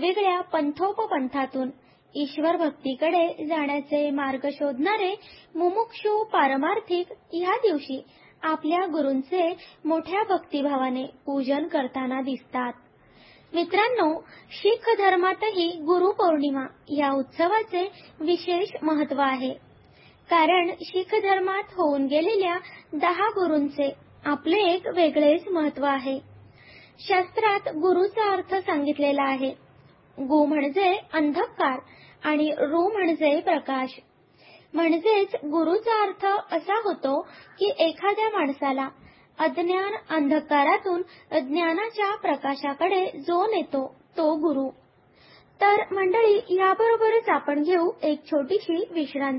वेगवेगळ्या पंथोपपंथातून ईश्वर भक्तीकडे जाण्याचे मार्ग शोधणारे मुमुक्षू पारमार्थिक ह्या दिवशी आपल्या गुरूंचे मोठ्या भक्तिभावाने पूजन करताना दिसतात. मित्रांनो, शीख धर्मातही गुरु पौर्णिमा या उत्सवाचे विशेष महत्त्व आहे. कारण शीख धर्मात होऊन गेलेल्या 10 गुरूंचे आपले एक वेगळेच महत्त्व आहे. शास्त्रात गुरुचा अर्थ सांगितलेला आहे. गु म्हणजे अंधकार आणि रू म्हणजे प्रकाश. म्हणजेच गुरुचा अर्थ असा होतो की एखाद्या माणसाला अज्ञान अंधकारातून ज्ञानाच्या प्रकाशाकडे जो नेतो तो गुरु. तर मंडळी, याबरोबरच आपण घेऊ एक छोटीशी विश्रांती.